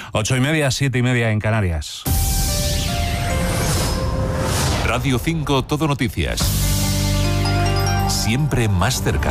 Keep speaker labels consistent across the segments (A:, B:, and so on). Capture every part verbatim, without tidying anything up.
A: Ocho y media, siete y media en Canarias.
B: Radio cinco Todo Noticias. Siempre más cerca.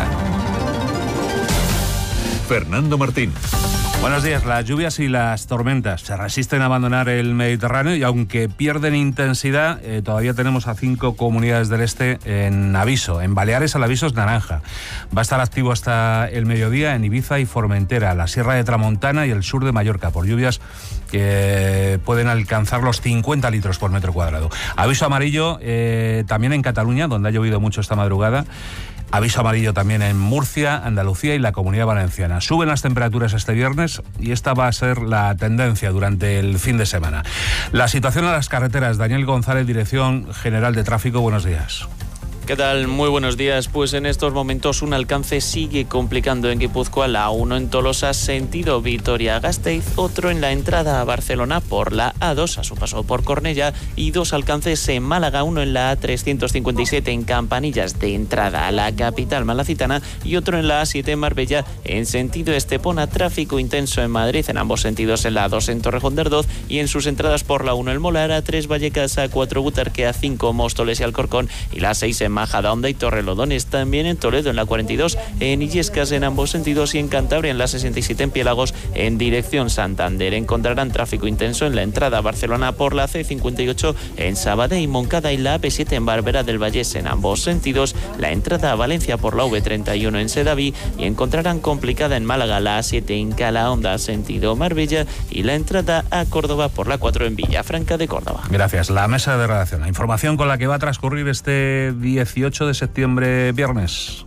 B: Fernando Martín.
A: Buenos días. Las lluvias y las tormentas se resisten a abandonar el Mediterráneo y aunque pierden intensidad, eh, todavía tenemos a cinco comunidades del este en aviso. En Baleares el aviso es naranja. Va a estar activo hasta el mediodía en Ibiza y Formentera, la Sierra de Tramontana y el sur de Mallorca, por lluvias que pueden alcanzar los cincuenta litros por metro cuadrado. Aviso amarillo eh, también en Cataluña, donde ha llovido mucho esta madrugada. Aviso amarillo también en Murcia, Andalucía y la Comunidad Valenciana. Suben las temperaturas este viernes y esta va a ser la tendencia durante el fin de semana. La situación en las carreteras. Daniel González, Dirección General de Tráfico, buenos días.
C: ¿Qué tal? Muy buenos días. Pues en estos momentos un alcance sigue complicando en Guipúzcoa, la A uno en Tolosa, sentido Vitoria-Gasteiz, otro en la entrada a Barcelona por la A dos a su paso por Cornellá y dos alcances en Málaga, uno en la A trescientos cincuenta y siete en Campanillas de entrada a la capital malacitana y otro en la A siete en Marbella en sentido Estepona. Tráfico intenso en Madrid en ambos sentidos en la A dos en Torrejón de Ardoz y en sus entradas por la uno el Molar, A tres Vallecas, A cuatro Butarque, A cinco Móstoles y Alcorcón y la A seis en Majadahonda y Torrelodones, también en Toledo en la cuarenta y dos, en Illescas en ambos sentidos y en Cantabria en la sesenta y siete en Piélagos en dirección Santander. Encontrarán tráfico intenso en la entrada a Barcelona por la C cincuenta y ocho en Sabadell y Moncada y la A P siete en Barberá del Vallés en ambos sentidos, la entrada a Valencia por la V treinta y uno en Sedaví y encontrarán complicada en Málaga la A siete en Calahonda sentido Marbella y la entrada a Córdoba por la cuatro en Villafranca de Córdoba.
A: Gracias. La mesa de redacción. La información con la que va a transcurrir este dieciocho de septiembre, viernes.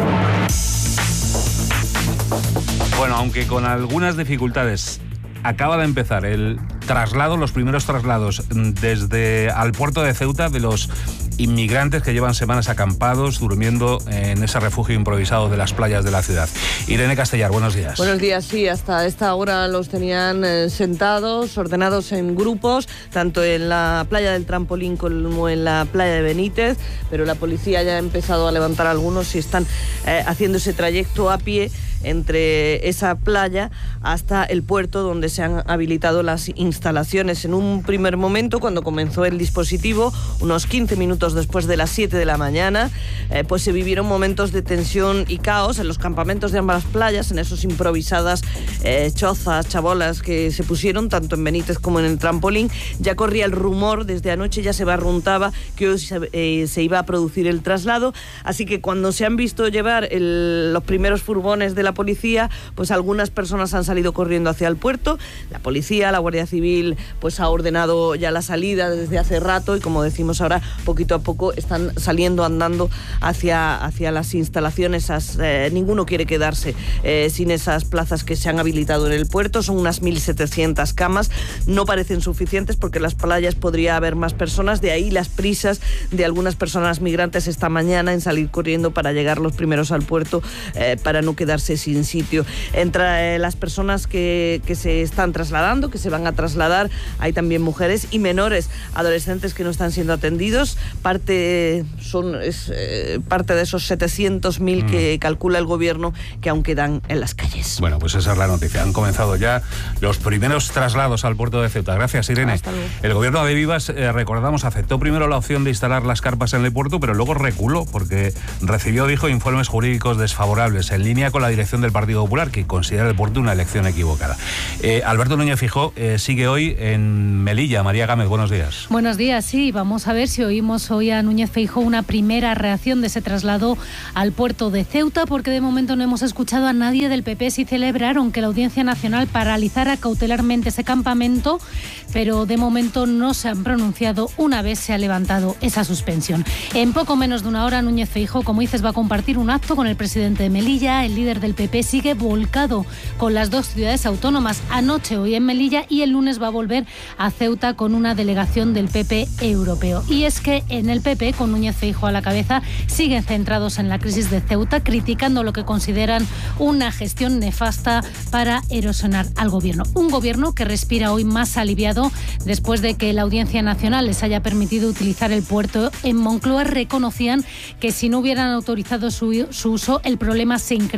A: Bueno, aunque con algunas dificultades, acaba de empezar el traslado, los primeros traslados desde al puerto de Ceuta de los inmigrantes que llevan semanas acampados, durmiendo en ese refugio improvisado de las playas de la ciudad. Irene Castellar, buenos días.
D: Buenos días, sí, hasta esta hora los tenían eh, sentados, ordenados en grupos, tanto en la playa del Trampolín como en la playa de Benítez, pero la policía ya ha empezado a levantar algunos y están eh, haciendo ese trayecto a pie entre esa playa hasta el puerto donde se han habilitado las instalaciones. En un primer momento, cuando comenzó el dispositivo, unos quince minutos después de las siete de la mañana, eh, pues se vivieron momentos de tensión y caos en los campamentos de ambas playas, en esos improvisadas eh, chozas, chabolas que se pusieron tanto en Benítez como en el Trampolín. Ya corría el rumor, desde anoche ya se barruntaba que hoy se, eh, se iba a producir el traslado, así que cuando se han visto llevar el, los primeros furgones de la policía, pues algunas personas han salido corriendo hacia el puerto. La policía, la Guardia Civil, pues ha ordenado ya la salida desde hace rato y, como decimos ahora, poquito a poco están saliendo andando hacia, hacia las instalaciones. Esas, eh, ninguno quiere quedarse eh, sin esas plazas que se han habilitado en el puerto. Son unas mil setecientas camas. No parecen suficientes porque en las playas podría haber más personas. De ahí las prisas de algunas personas migrantes esta mañana en salir corriendo para llegar los primeros al puerto, eh, para no quedarse sin sitio. Entre eh, las personas que, que se están trasladando, que se van a trasladar, hay también mujeres y menores, adolescentes que no están siendo atendidos. Parte son es, eh, parte de esos setecientos mil mm. que calcula el gobierno que aún quedan en las calles.
A: Bueno, pues esa es la noticia. Han comenzado ya los primeros traslados al puerto de Ceuta. Gracias, Irene.
D: Hasta luego.
A: El gobierno de Vivas, eh, recordamos, aceptó primero la opción de instalar las carpas en el puerto, pero luego reculó porque recibió, dijo, informes jurídicos desfavorables en línea con la dirección del Partido Popular, que considera el puerto una elección equivocada. Eh, Alberto Núñez Feijóo eh, sigue hoy en Melilla. María Gámez, buenos días.
E: Buenos días, sí. Vamos a ver si oímos hoy a Núñez Feijóo una primera reacción de ese traslado al puerto de Ceuta, porque de momento no hemos escuchado a nadie del P P. Si celebraron que la Audiencia Nacional paralizara cautelarmente ese campamento, pero de momento no se han pronunciado una vez se ha levantado esa suspensión. En poco menos de una hora, Núñez Feijóo, como dices, va a compartir un acto con el presidente de Melilla. El líder del P P sigue volcado con las dos ciudades autónomas. Anoche, hoy en Melilla, y el lunes va a volver a Ceuta con una delegación del P P europeo. Y es que en el P P, con Núñez Feijóo a la cabeza, siguen centrados en la crisis de Ceuta, criticando lo que consideran una gestión nefasta para erosionar al gobierno. Un gobierno que respira hoy más aliviado después de que la Audiencia Nacional les haya permitido utilizar el puerto. En Moncloa reconocían que si no hubieran autorizado su, su uso, el problema se incrementaba.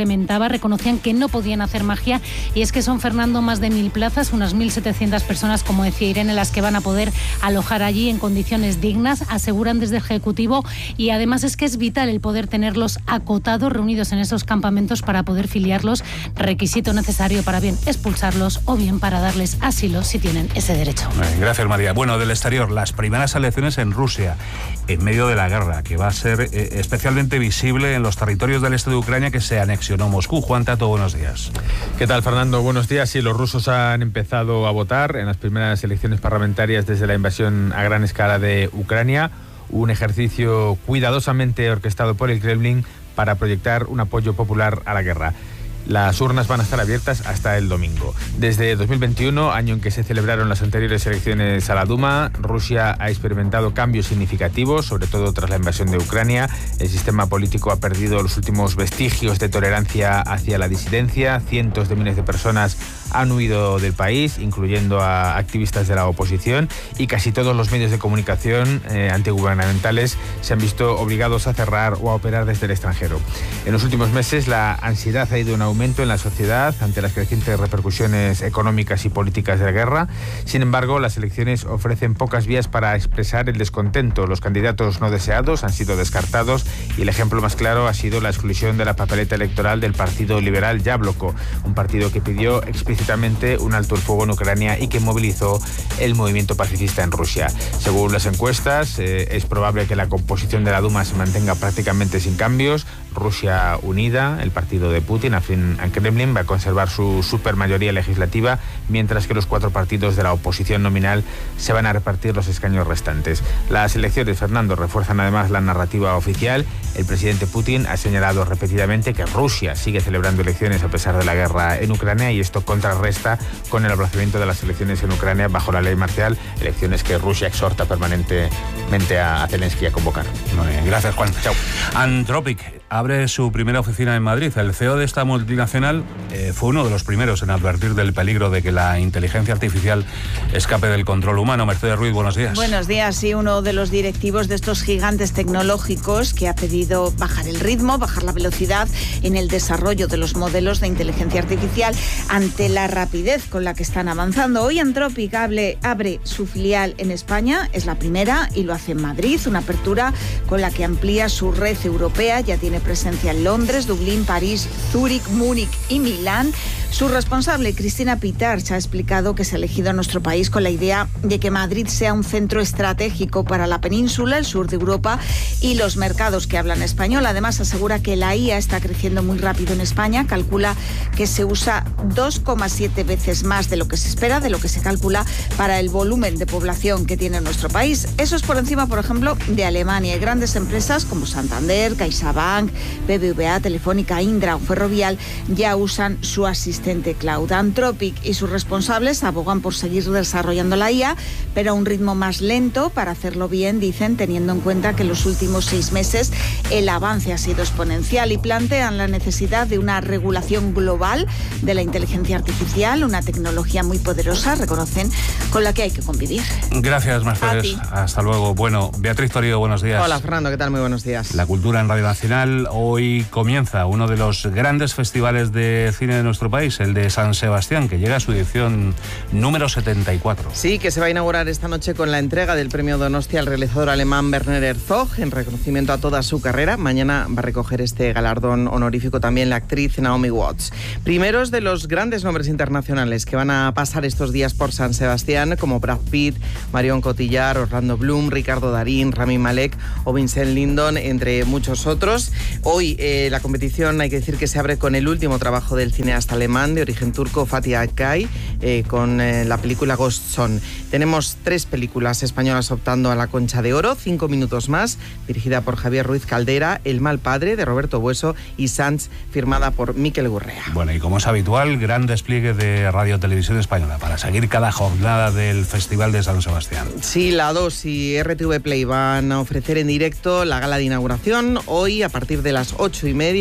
E: reconocían que no podían hacer magia, y es que son, Fernando, más de mil plazas, unas mil setecientas personas, como decía Irene, las que van a poder alojar allí en condiciones dignas, aseguran desde el Ejecutivo, y además es que es vital el poder tenerlos acotados, reunidos en esos campamentos para poder filiarlos, requisito necesario para bien expulsarlos o bien para darles asilo si tienen ese derecho.
A: Gracias, María. Bueno, del exterior, las primeras elecciones en Rusia, en medio de la guerra, que va a ser eh, especialmente visible en los territorios del este de Ucrania que se anexionó Moscú. Juan Tato, buenos días.
F: ¿Qué tal, Fernando? Buenos días. Sí, los rusos han empezado a votar en las primeras elecciones parlamentarias desde la invasión a gran escala de Ucrania, un ejercicio cuidadosamente orquestado por el Kremlin para proyectar un apoyo popular a la guerra. Las urnas van a estar abiertas hasta el domingo. Desde dos mil veintiuno, año en que se celebraron las anteriores elecciones a la Duma, Rusia ha experimentado cambios significativos, sobre todo tras la invasión de Ucrania. El sistema político ha perdido los últimos vestigios de tolerancia hacia la disidencia. Cientos de miles de personas han huido del país, incluyendo a activistas de la oposición, y casi todos los medios de comunicación eh, antigubernamentales se han visto obligados a cerrar o a operar desde el extranjero. En los últimos meses, la ansiedad ha ido en aumento en la sociedad ante las crecientes repercusiones económicas y políticas de la guerra. Sin embargo, las elecciones ofrecen pocas vías para expresar el descontento. Los candidatos no deseados han sido descartados, y el ejemplo más claro ha sido la exclusión de la papeleta electoral del Partido Liberal Yabloko, un partido que pidió explícitamente un alto el fuego en Ucrania y que movilizó el movimiento pacifista en Rusia. Según las encuestas, eh, es probable que la composición de la Duma se mantenga prácticamente sin cambios. Rusia Unida, el partido de Putin, afín al Kremlin, va a conservar su supermayoría legislativa, mientras que los cuatro partidos de la oposición nominal se van a repartir los escaños restantes. Las elecciones, Fernando, refuerzan además la narrativa oficial. El presidente Putin ha señalado repetidamente que Rusia sigue celebrando elecciones a pesar de la guerra en Ucrania, y esto contrarresta con el aplazamiento de las elecciones en Ucrania bajo la ley marcial, elecciones que Rusia exhorta permanentemente a Zelensky a convocar.
A: Muy bien, gracias, Juan.
F: Chao.
A: Anthropic abre su primera oficina en Madrid. El C E O de esta multinacional eh, fue uno de los primeros en advertir del peligro de que la inteligencia artificial escape del control humano. Mercedes Ruiz, buenos días.
G: Buenos días. Sí, uno de los directivos de estos gigantes tecnológicos que ha pedido bajar el ritmo, bajar la velocidad en el desarrollo de los modelos de inteligencia artificial ante la rapidez con la que están avanzando. Hoy Anthropic abre, abre su filial en España, es la primera, y lo hace en Madrid, una apertura con la que amplía su red europea. Ya tiene presencia en Londres, Dublín, París, Zúrich, Múnich y Milán. Su responsable, Cristina Pitarch, ha explicado que se ha elegido a nuestro país con la idea de que Madrid sea un centro estratégico para la península, el sur de Europa y los mercados que hablan español. Además, asegura que la I A está creciendo muy rápido en España. Calcula que se usa dos coma siete veces más de lo que se espera, de lo que se calcula para el volumen de población que tiene nuestro país. Eso es por encima, por ejemplo, de Alemania. Y grandes empresas como Santander, CaixaBank, B B V A, Telefónica, Indra o Ferrovial ya usan su asistente cloud. Anthropic y sus responsables abogan por seguir desarrollando la I A, pero a un ritmo más lento para hacerlo bien, dicen, teniendo en cuenta que en los últimos seis meses el avance ha sido exponencial, y plantean la necesidad de una regulación global de la inteligencia artificial, una tecnología muy poderosa, reconocen, con la que hay que convivir.
A: Gracias, Mercedes. Hasta luego. Bueno, Beatriz Torío, buenos días.
H: Hola, Fernando, ¿qué tal? Muy buenos días.
A: La cultura en Radio Nacional. Hoy comienza uno de los grandes festivales de cine de nuestro país, el de San Sebastián, que llega a su edición número setenta y cuatro.
H: Sí, que se va a inaugurar esta noche con la entrega del premio Donostia al realizador alemán Werner Herzog, en reconocimiento a toda su carrera. Mañana va a recoger este galardón honorífico también la actriz Naomi Watts. Primeros de los grandes nombres internacionales que van a pasar estos días por San Sebastián, como Brad Pitt, Marion Cotillard, Orlando Bloom, Ricardo Darín, Rami Malek o Vincent Lindon, entre muchos otros. Hoy eh, la competición, hay que decir que se abre con el último trabajo del cineasta alemán de origen turco, Fatih Akai, eh, con eh, la película Ghost Son. Tenemos tres películas españolas optando a la Concha de Oro, Cinco minutos más, dirigida por Javier Ruiz Caldera, El mal padre, de Roberto Bueso, y Sanz, firmada por Miquel Gurrea.
A: Bueno, y como es habitual, gran despliegue de Radio Televisión Española para seguir cada jornada del Festival de San Sebastián.
H: Sí, la dos y R T V Play van a ofrecer en directo la gala de inauguración hoy a partir de las ocho y media.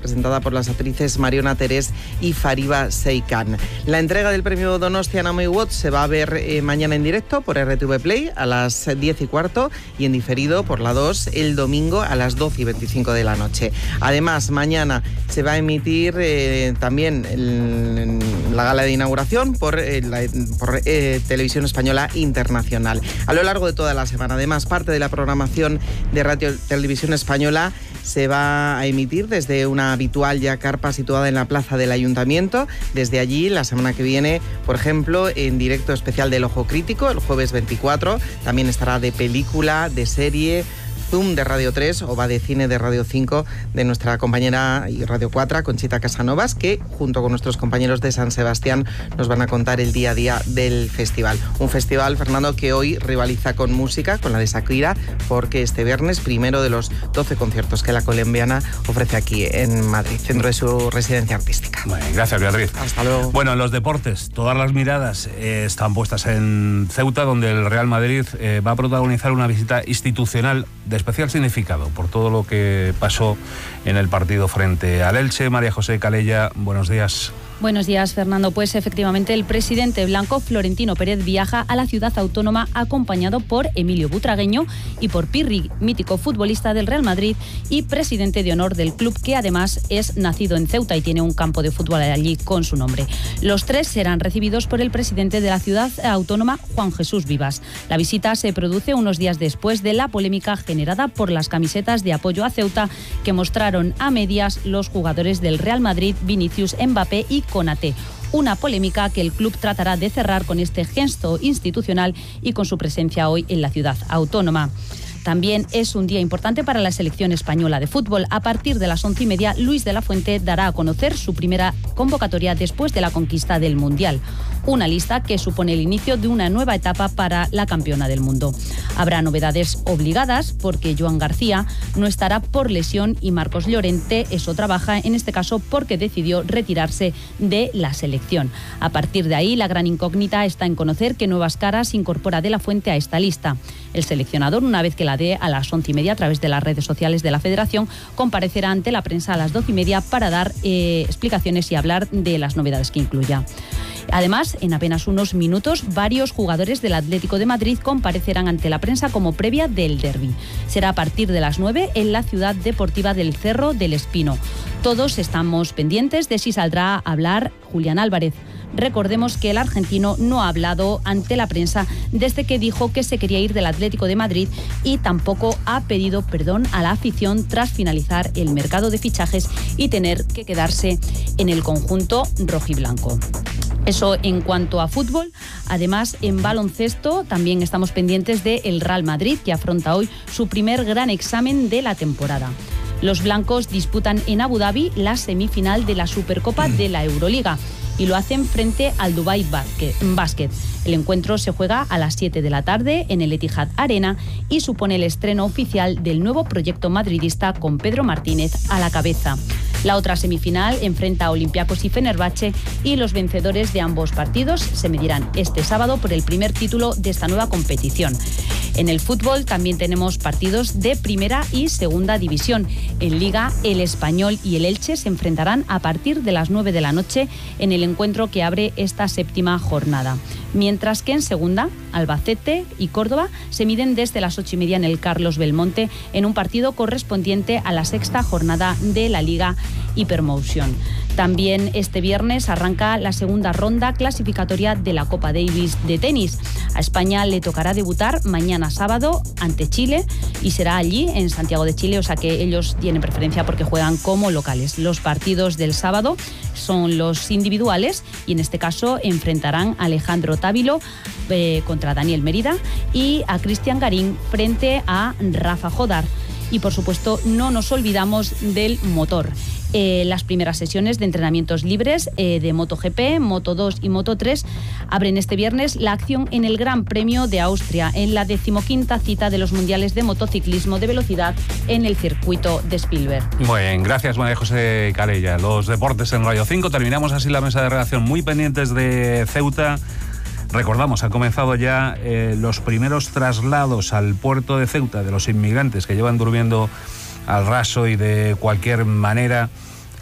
H: presentada por las actrices Mariona Terés y Fariba Seikan. La entrega del premio Donostia Naomi Watts se va a ver eh, mañana en directo por R T V Play a las diez y cuarto y en diferido por la dos el domingo a las doce y veinticinco de la noche. Además, mañana se va a emitir eh, también el, la gala de inauguración por, eh, la, por eh, Televisión Española Internacional. A lo largo de toda la semana, además, parte de la programación de Radio Televisión Española se va a emitir desde una habitual ya carpa situada en la plaza del Ayuntamiento. Desde allí, la semana que viene, por ejemplo, en directo especial del Ojo Crítico, el jueves veinticuatro, también estará de película, de serie, Zoom de Radio tres o Va de Cine de Radio cinco de nuestra compañera y Radio cuatro, Conchita Casanovas, que junto con nuestros compañeros de San Sebastián nos van a contar el día a día del festival. Un festival, Fernando, que hoy rivaliza con música, con la de Shakira, porque este viernes, primero de los doce conciertos que la colombiana ofrece aquí en Madrid, centro de su residencia artística.
A: Bueno, gracias, Beatriz.
H: Hasta luego.
A: Bueno, en los deportes, todas las miradas eh, están puestas en Ceuta, donde el Real Madrid eh, va a protagonizar una visita institucional de especial significado por todo lo que pasó en el partido frente al Elche. María José Calella, buenos días.
I: Buenos días, Fernando. Pues efectivamente el presidente blanco Florentino Pérez viaja a la ciudad autónoma acompañado por Emilio Butragueño y por Pirri, mítico futbolista del Real Madrid y presidente de honor del club, que además es nacido en Ceuta y tiene un campo de fútbol allí con su nombre. Los tres serán recibidos por el presidente de la ciudad autónoma, Juan Jesús Vivas. La visita se produce unos días después de la polémica generada por las camisetas de apoyo a Ceuta que mostraron a medias los jugadores del Real Madrid, Vinicius, Mbappé y Konaté. Una polémica que el club tratará de cerrar con este gesto institucional y con su presencia hoy en la ciudad autónoma. También es un día importante para la selección española de fútbol. A partir de las once y media, Luis de la Fuente dará a conocer su primera convocatoria después de la conquista del Mundial. Una lista que supone el inicio de una nueva etapa para la campeona del mundo. Habrá novedades obligadas porque Joan García no estará por lesión y Marcos Llorente es otra baja, en este caso porque decidió retirarse de la selección. A partir de ahí, la gran incógnita está en conocer qué nuevas caras incorpora de la Fuente a esta lista. El seleccionador, una vez que la dé a las once y media a través de las redes sociales de la Federación, comparecerá ante la prensa a las doce y media para dar eh, explicaciones y hablar de las novedades que incluya. Además, en apenas unos minutos, varios jugadores del Atlético de Madrid comparecerán ante la prensa como previa del derbi. Será a partir de las nueve en la ciudad deportiva del Cerro del Espino. Todos estamos pendientes de si saldrá a hablar Julián Álvarez. Recordemos que el argentino no ha hablado ante la prensa desde que dijo que se quería ir del Atlético de Madrid y tampoco ha pedido perdón a la afición tras finalizar el mercado de fichajes y tener que quedarse en el conjunto rojiblanco. Eso en cuanto a fútbol. Además, en baloncesto también estamos pendientes del Real Madrid, que afronta hoy su primer gran examen de la temporada. Los blancos disputan en Abu Dhabi la semifinal de la Supercopa de la Euroliga y lo hacen frente al Dubai Basket. El encuentro se juega a las siete de la tarde en el Etihad Arena y supone el estreno oficial del nuevo proyecto madridista con Pedro Martínez a la cabeza. La otra semifinal enfrenta a Olympiacos y Fenerbahce y los vencedores de ambos partidos se medirán este sábado por el primer título de esta nueva competición. En el fútbol también tenemos partidos de primera y segunda división. En Liga, el Español y el Elche se enfrentarán a partir de las nueve de la noche en el encuentro que abre esta séptima jornada. Mientras que en segunda, Albacete y Córdoba se miden desde las ocho y media en el Carlos Belmonte en un partido correspondiente a la sexta jornada de la Liga Hypermotion. También este viernes arranca la segunda ronda clasificatoria de la Copa Davis de tenis. A España le tocará debutar mañana sábado ante Chile y será allí en Santiago de Chile, o sea que ellos tienen preferencia porque juegan como locales. Los partidos del sábado son los individuales y en este caso enfrentarán a Alejandro Távilo eh, contra Daniel Mérida y a Cristian Garín frente a Rafa Jodar. Y por supuesto no nos olvidamos del motor. Eh, las primeras sesiones de entrenamientos libres eh, de MotoGP, Moto dos y Moto tres abren este viernes la acción en el Gran Premio de Austria, en la decimoquinta cita de los mundiales de motociclismo de velocidad en el circuito de Spielberg.
A: Muy bien, gracias María José Calella. Los deportes en Radio cinco. Terminamos así la mesa de redacción, muy pendientes de Ceuta. Recordamos, han comenzado ya eh, los primeros traslados al puerto de Ceuta de los inmigrantes que llevan durmiendo al raso y de cualquier manera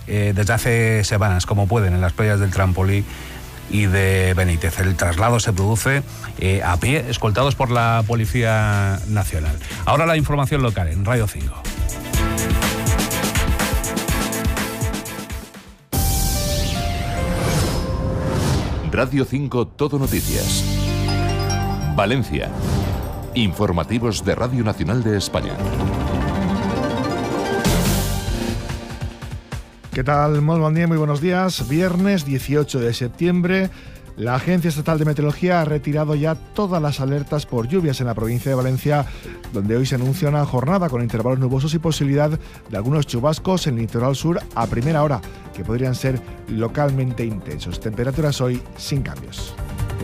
A: eh, desde hace semanas, como pueden, en las playas del Trampolí y de Benítez. El traslado se produce eh, a pie, escoltados por la Policía Nacional. Ahora la información local en Radio cinco.
B: Radio cinco Todo Noticias. Valencia. Informativos de Radio Nacional de España.
J: ¿Qué tal? Muy buen día, muy buenos días. Viernes dieciocho de septiembre. La Agencia Estatal de Meteorología ha retirado ya todas las alertas por lluvias en la provincia de Valencia, donde hoy se anuncia una jornada con intervalos nubosos y posibilidad de algunos chubascos en el litoral sur a primera hora, que podrían ser localmente intensos. Temperaturas hoy sin cambios.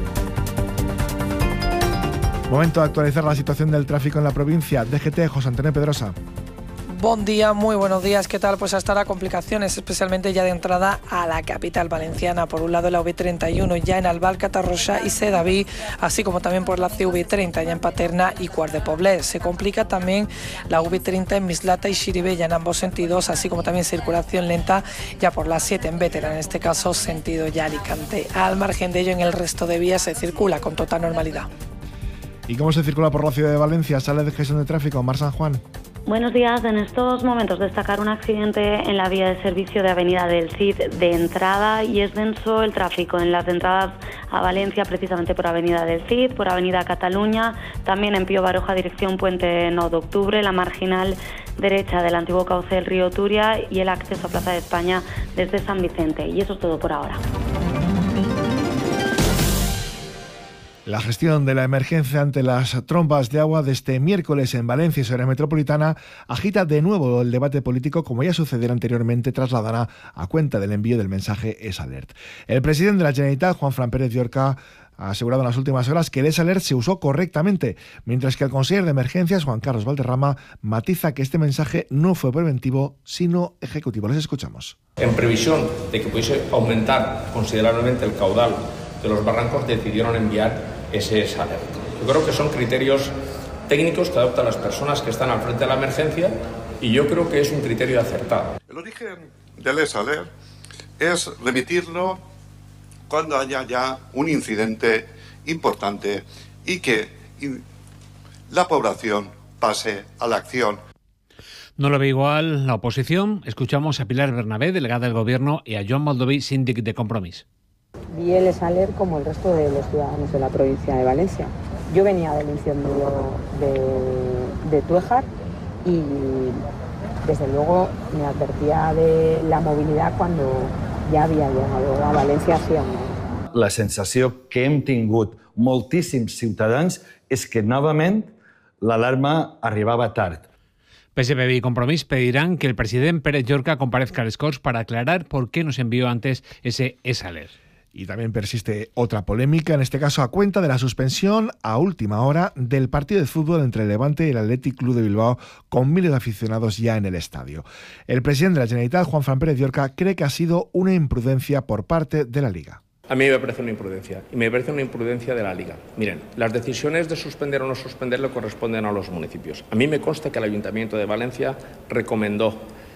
J: Momento de actualizar la situación del tráfico en la provincia. D G T, José Antonio Pedrosa.
K: Buen día, muy buenos días. ¿Qué tal? Pues hasta ahora complicaciones, especialmente ya de entrada a la capital valenciana. Por un lado la U V treinta y uno ya en Albal, Catarroja y Sedaví, así como también por la C V treinta ya en Paterna y Quart de Poblet. Se complica también la U V treinta en Mislata y Xirivella en ambos sentidos, así como también circulación lenta ya por la siete en Bétera, en este caso sentido ya Alicante. Al margen de ello, en el resto de vías se circula con total normalidad.
J: ¿Y cómo se circula por la ciudad de Valencia? Sala de gestión de tráfico, Mar San Juan.
L: Buenos días. En estos momentos destacar un accidente en la vía de servicio de Avenida del Cid de entrada, y es denso el tráfico en las entradas a Valencia, precisamente por Avenida del Cid, por Avenida Cataluña, también en Pío Baroja dirección Puente nueve de Octubre, la marginal derecha del antiguo cauce del río Turia y el acceso a Plaza de España desde San Vicente. Y eso es todo por ahora.
J: La gestión de la emergencia ante las trompas de agua de este miércoles en Valencia y su área metropolitana agita de nuevo el debate político, como ya sucediera anteriormente, trasladará a cuenta del envío del mensaje EsAlert. El presidente de la Generalitat, Juanfran Pérez Llorca, ha asegurado en las últimas horas que el EsAlert se usó correctamente, mientras que el consejero de Emergencias, Juan Carlos Valderrama, matiza que este mensaje no fue preventivo, sino ejecutivo. Les escuchamos.
M: En previsión de que pudiese aumentar considerablemente el caudal de los barrancos, decidieron enviar ese EsAlert. Yo creo que son criterios técnicos que adoptan las personas que están al frente de la emergencia, y yo creo que es un criterio acertado.
N: El origen del EsAlert es remitirlo cuando haya ya un incidente importante y que la población pase a la acción.
O: No lo ve igual la oposición. Escuchamos a Pilar Bernabé, delegada del Gobierno, y a Joan Baldoví, síndic de Compromís.
P: Vi el EsAlert como el resto de los ciudadanos de la provincia de Valencia. Yo venía del incendio de, de Tuéjar y desde luego me advertía de la movilidad cuando ja havia llegado a València sí o no.
Q: La sensació que hem tingut moltíssims ciutadans és que novament l'alarma arribava tard.
O: P S B y Compromís pedirán que el presidente Pérez Llorca comparezca a les Corts para aclarar por qué nos envió antes ese EsAlert.
J: Y también persiste otra polémica, en este caso a cuenta de la suspensión a última hora del partido de fútbol entre el Levante y el Athletic Club de Bilbao, con miles de aficionados ya en el estadio. El presidente de la Generalitat, Juanfran Pérez Llorca, cree que ha sido una imprudencia por parte de la Liga.
M: A mí me parece una imprudencia, y me parece una imprudencia de la Liga. Miren, las decisiones de suspender o no suspender le corresponden a los municipios. A mí me consta que el Ayuntamiento de Valencia recomendó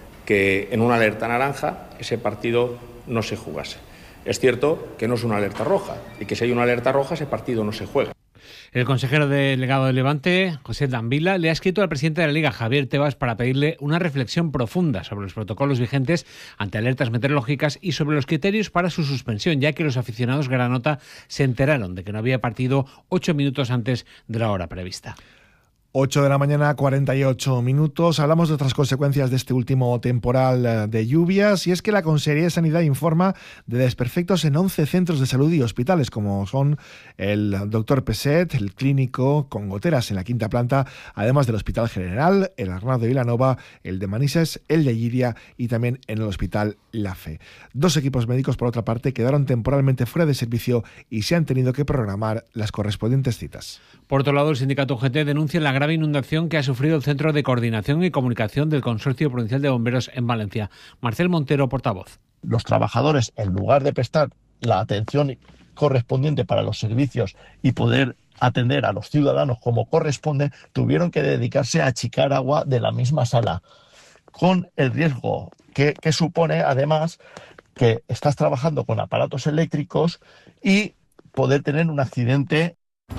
M: que en una alerta naranja ese partido no se jugase. Es cierto que no es una alerta roja, y que si hay una alerta roja ese partido no se juega.
O: El consejero delegado del Levante, José Danvila, le ha escrito al presidente de la Liga, Javier Tebas, para pedirle una reflexión profunda sobre los protocolos vigentes ante alertas meteorológicas y sobre los criterios para su suspensión, ya que los aficionados granota se enteraron de que no había partido ocho minutos antes de la hora prevista.
J: ocho de la mañana, cuarenta y ocho minutos. Hablamos de otras consecuencias de este último temporal de lluvias, y es que la Consejería de Sanidad informa de desperfectos en once centros de salud y hospitales, como son el Doctor Peset, el Clínico, con goteras en la quinta planta, además del Hospital General, el Arnau de Vilanova, el de Manises, el de Llíria y también en el Hospital La Fe. Dos equipos médicos, por otra parte, quedaron temporalmente fuera de servicio y se han tenido que programar las correspondientes citas.
O: Por otro lado, el sindicato U G T denuncia la grave inundación que ha sufrido el Centro de Coordinación y Comunicación del Consorcio Provincial de Bomberos en Valencia. Marcel Montero, portavoz.
R: Los trabajadores, en lugar de prestar la atención correspondiente para los servicios y poder atender a los ciudadanos como corresponde, tuvieron que dedicarse a achicar agua de la misma sala, con el riesgo que, que supone además que estás trabajando con aparatos eléctricos y poder tener un accidente.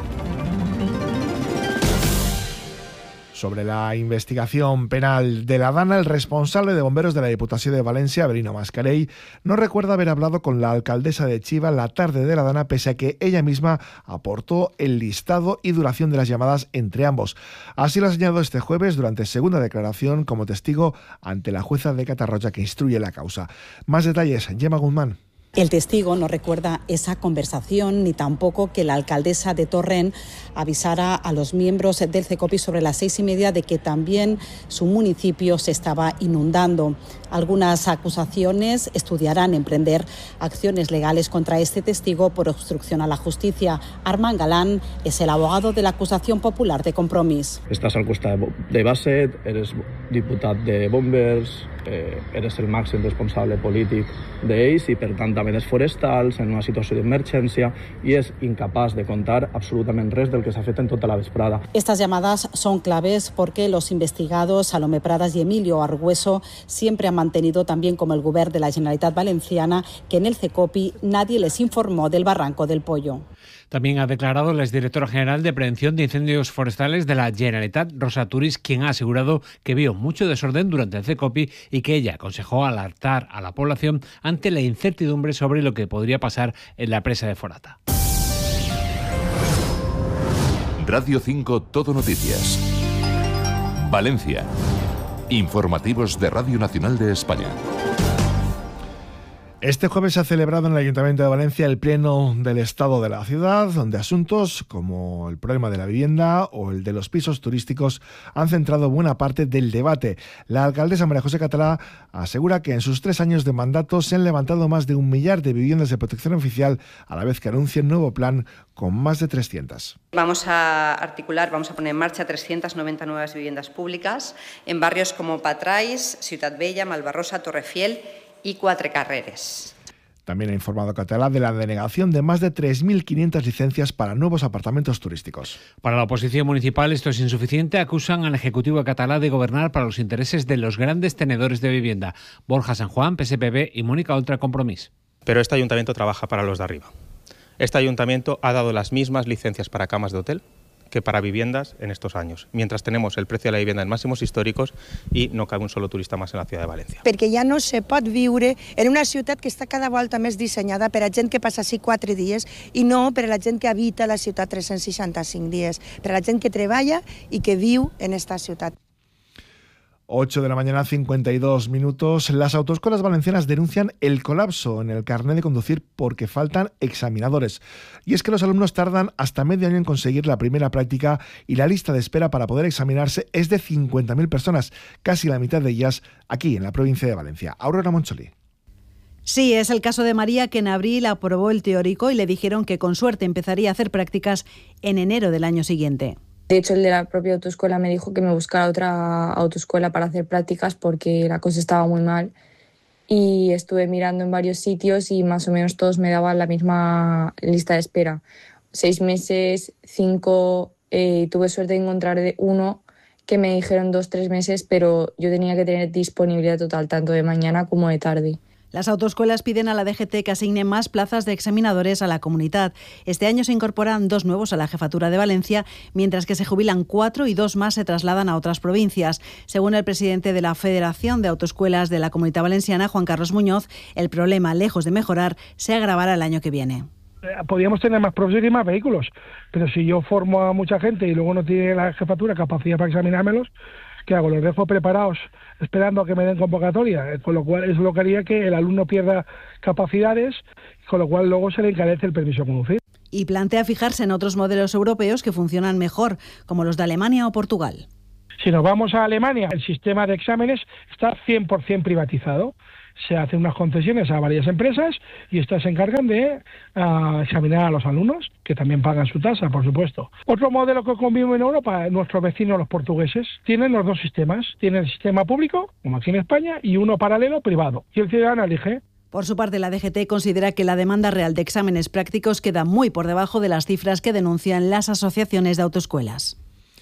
J: Sobre la investigación penal de la Dana, el responsable de bomberos de la Diputación de Valencia, Avelino Mascarell, no recuerda haber hablado con la alcaldesa de Chiva la tarde de la Dana, pese a que ella misma aportó el listado y duración de las llamadas entre ambos. Así lo ha señalado este jueves durante segunda declaración como testigo ante la jueza de Catarroja que instruye la causa. Más detalles, Gemma Guzmán.
S: El testigo no recuerda esa conversación ni tampoco que la alcaldesa de Torrent avisara a los miembros del CECOPI sobre las seis y media de que también su municipio se estaba inundando. Algunas acusaciones estudiarán emprender acciones legales contra este testigo por obstrucción a la justicia. Armand Galán es el abogado de la acusación popular de Compromís.
T: Estàs al costat de Basset, eres diputat de Bombers, eh, eres el màxim responsable polític d'ells i per tant també dels forestals en una situació d'emergència i és incapaç de contar absolutament res del que s'ha fet en tota la vesprada.
S: Estas llamadas son claves porque los investigados Salomé Pradas y Emilio Argüeso siempre han mantenido, también como el Govern de la Generalitat Valenciana, que en el CECOPI nadie les informó del barranco del Pollo.
O: También ha declarado la exdirectora general de Prevención de Incendios Forestales de la Generalitat, Rosa Turis, quien ha asegurado que vio mucho desorden durante el CECOPI y que ella aconsejó alertar a la población ante la incertidumbre sobre lo que podría pasar en la presa de Forata.
B: Radio cinco Todo Noticias. Valencia. Informativos de Radio Nacional de España.
J: Este jueves se ha celebrado en el Ayuntamiento de Valencia el Pleno del Estado de la ciudad, donde asuntos como el problema de la vivienda o el de los pisos turísticos han centrado buena parte del debate. La alcaldesa María José Catalá asegura que en sus tres años de mandato se han levantado más de un millar de viviendas de protección oficial, a la vez que anuncia un nuevo plan con más de trescientas.
U: Vamos a articular, vamos a poner en marcha trescientas noventa nuevas viviendas públicas en barrios como Patrais, Ciutat Vella, Malvarrosa, Torrefiel y Quatre Carreres.
J: También ha informado Catalá de la denegación de más de tres mil quinientas licencias para nuevos apartamentos turísticos.
O: Para la oposición municipal esto es insuficiente. Acusan al Ejecutivo de Catalá de gobernar para los intereses de los grandes tenedores de vivienda. Borja San Juan, P S P B y Mónica Oltra, Compromís.
V: Pero este ayuntamiento trabaja para los de arriba. Este ayuntamiento ha dado las mismas licencias para camas de hotel que para viviendas en estos años, mientras tenemos el precio de la vivienda en máximos históricos y no cabe un solo turista más en la ciudad de Valencia.
W: Perquè ja no se pot viure en una ciutat que està cada volta més dissenyada per a gent que passa així quatre dies i no per a la gent que habita la ciutat tres-cents seixanta-cinc dies, per a la gent que treballa i que viu en esta ciutat.
J: ocho de la mañana, cincuenta y dos minutos. Las autoescuelas valencianas denuncian el colapso en el carnet de conducir porque faltan examinadores. Y es que los alumnos tardan hasta medio año en conseguir la primera práctica y la lista de espera para poder examinarse es de cincuenta mil personas, casi la mitad de ellas aquí en la provincia de Valencia. Aurora Moncholi.
X: Sí, es el caso de María, que en abril aprobó el teórico y le dijeron que con suerte empezaría a hacer prácticas en enero del año siguiente.
Y: De hecho, el de la propia autoescuela me dijo que me buscara otra autoescuela para hacer prácticas porque la cosa estaba muy mal y estuve mirando en varios sitios y más o menos todos me daban la misma lista de espera. Seis meses, cinco, eh, tuve suerte de encontrar uno que me dijeron dos, tres meses, pero yo tenía que tener disponibilidad total tanto de mañana como de tarde.
X: Las autoescuelas piden a la D G T que asigne más plazas de examinadores a la comunidad. Este año se incorporan dos nuevos a la jefatura de Valencia, mientras que se jubilan cuatro y dos más se trasladan a otras provincias. Según el presidente de la Federación de Autoescuelas de la Comunidad Valenciana, Juan Carlos Muñoz, el problema, lejos de mejorar, se agravará el año que viene.
Z: Podríamos tener más profesores y más vehículos, pero si yo formo a mucha gente y luego no tiene la jefatura capacidad para examinármelos, ¿qué hago? Los dejo preparados esperando a que me den convocatoria, con lo cual es lo que haría que el alumno pierda capacidades, con lo cual luego se le encarece el permiso de conducir.
X: Y plantea fijarse en otros modelos europeos que funcionan mejor, como los de Alemania o Portugal.
Z: Si nos vamos a Alemania, el sistema de exámenes está cien por ciento privatizado. Se hacen unas concesiones a varias empresas y estas se encargan de uh, examinar a los alumnos, que también pagan su tasa, por supuesto. Otro modelo que convive en Europa, nuestros vecinos los portugueses, tienen los dos sistemas. Tienen el sistema público, como aquí en España, y uno paralelo privado. Y el ciudadano elige.
X: Por su parte, la D G T considera que la demanda real de exámenes prácticos queda muy por debajo de las cifras que denuncian las asociaciones de autoescuelas.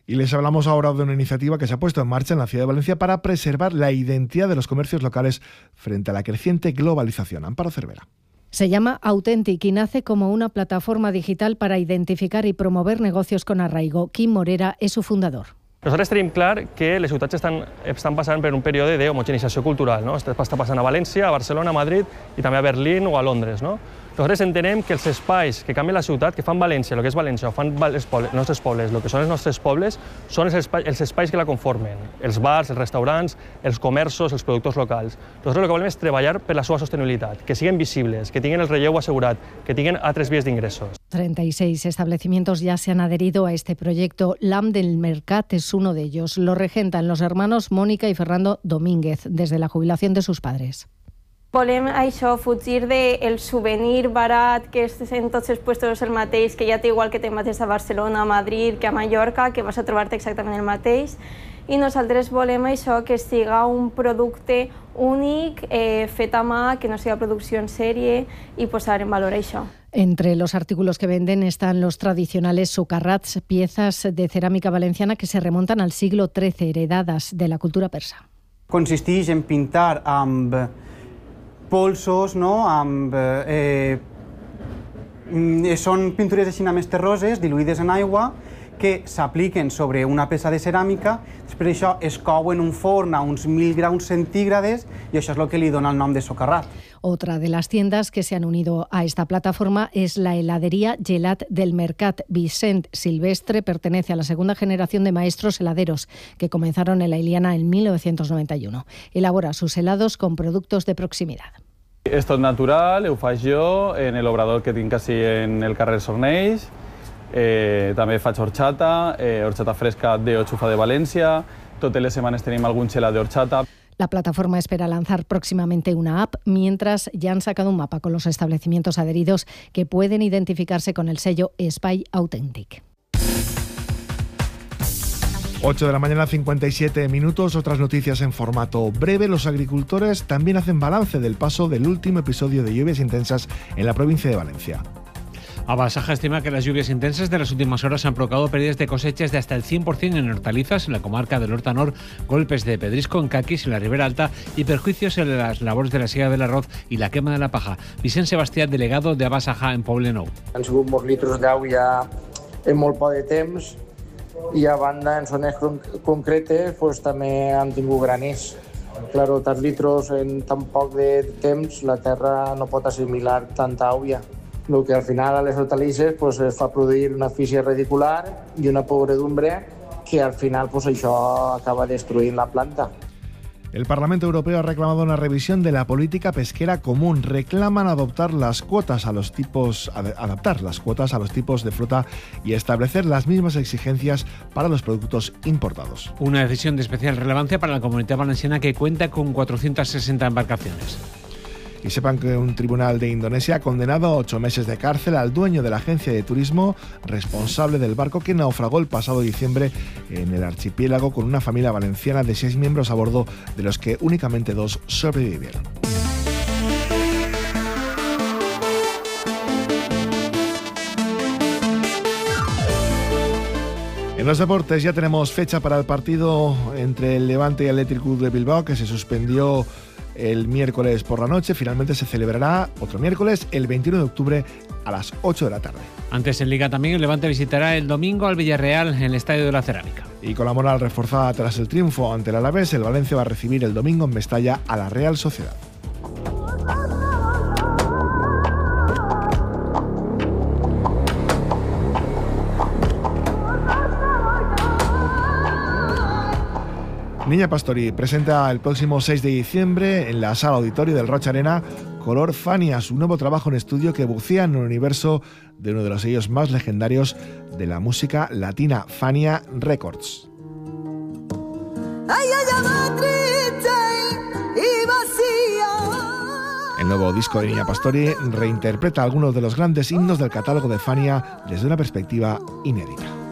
J: Y les hablamos ahora de una iniciativa que se ha puesto en marcha en la ciudad de Valencia para preservar la identidad de los comercios locales frente a la creciente globalización. Amparo Cervera.
C: Se llama Authentic y nace como una plataforma digital para identificar y promover negocios con arraigo. Quim Morera és su fundador.
D: Nosaltres tenim clar que les ciutats estan, estan passant per un període d'homogenització cultural. No? Està passant a València, a Barcelona, a Madrid i també a Berlín o a Londres. No? Nosaltres entenem que els espais que canvien la ciutat, que fan València, el que és València, o fan els, pobles, els nostres pobles, el que són els nostres pobles, són els espais, els espais que la conformen. Els bars, els restaurants, els comerços, els productors locals. Nosaltres el que volem és treballar per la seva sostenibilitat, que siguin visibles, que tinguin el relleu assegurat, que tinguin altres vies d'ingressos.
C: treinta y seis establecimientos ya se han adherido a este proyecto. L'Am del Mercat es uno de ellos. Lo regentan los hermanos Mónica y Fernando Domínguez desde la jubilación de sus padres.
E: Volem això, fugir del souvenir barat que és en tots els puestos el mateix, que ja té igual que te'n vagis a Barcelona, a Madrid, que a Mallorca, que vas a trobar-te exactament el mateix. I nosaltres volem això, que siga un producte únic, eh, fet a mà, que no sigui producció en sèrie i posar en valor això.
C: Entre los artículos que venden están los tradicionales sucarrats, piezas de cerámica valenciana que se remontan al siglo trece, heredadas de la cultura persa.
F: Consisteix en pintar amb polsos, no? amb, eh, són pintures així més terroses, diluïdes en aigua, que s'apliquen sobre una peça de ceràmica, després això es cou en un forn a uns mil graus centígrades i això és el que li dona el nom de socarrat.
C: Otra de las tiendas que se han unido a esta plataforma es la heladería Gelat del Mercat. Vicent Silvestre pertenece a la segunda generación de maestros heladeros que comenzaron en la Iliana en mil novecientos noventa y uno. Elabora sus helados con productos de proximidad.
G: És tot natural, ho faig jo en el obrador que tinc així en el carrer Sornells. Eh, també faig horchata, eh, horchata fresca de Ochufa de València. Totes les setmanes tenim algun gelat de horchata.
C: La plataforma espera lanzar próximamente una app, mientras ya han sacado un mapa con los establecimientos adheridos que pueden identificarse con el sello Espai Authentic.
J: ocho de la mañana, cincuenta y siete minutos. Otras noticias en formato breve. Los agricultores también hacen balance del paso del último episodio de lluvias intensas en la provincia de Valencia.
O: Abasaja estima que las lluvias intensas de las últimas horas han provocado pérdidas de cosechas de hasta el cien por ciento en hortalizas en la comarca del Horta Nord, golpes de pedrisco en caquis en la Ribera Alta y perjuicios en las labores de la siega del arroz y la quema de la paja. Vicent Sebastián, delegado de Abasaja en Poble Nou.
H: Han sigut molts litres d'au ja en molt poc de temps i a banda en zones concretes pues, també han tingut graners. Claro, tants litres en tan poc de temps la terra no pot assimilar tanta aigua. El que al final a les hortalisses pues, es fa produir una asfíxia radicular i una podredumbre que al final pues, això acaba destruint la planta.
J: El Parlamento Europeo ha reclamado una revisión de la política pesquera común. Reclaman adoptar las cuotas a los tipos, adaptar las cuotas a los tipos de flota y establecer las mismas exigencias para los productos importados.
O: Una decisión de especial relevancia para la Comunidad Valenciana que cuenta con cuatrocientas sesenta embarcaciones.
J: Y sepan que un tribunal de Indonesia ha condenado a ocho meses de cárcel al dueño de la agencia de turismo responsable del barco que naufragó el pasado diciembre en el archipiélago con una familia valenciana de seis miembros a bordo, de los que únicamente dos sobrevivieron. En los deportes ya tenemos fecha para el partido entre el Levante y el Athletic Club de Bilbao, que se suspendió el miércoles por la noche. Finalmente se celebrará otro miércoles, el veintiuno de octubre, a las ocho de la tarde.
O: Antes en Liga también, el Levante visitará el domingo al Villarreal en el Estadio de la Cerámica.
J: Y con la moral reforzada tras el triunfo ante el Alavés, el Valencia va a recibir el domingo en Mestalla a la Real Sociedad. Niña Pastori presenta el próximo seis de diciembre en la Sala Auditorio del Rocha Arena Color Fania, su nuevo trabajo en estudio que bucea en el universo de uno de los sellos más legendarios de la música latina, Fania Records. El nuevo disco de Niña Pastori reinterpreta algunos de los grandes himnos del catálogo de Fania desde una perspectiva inédita.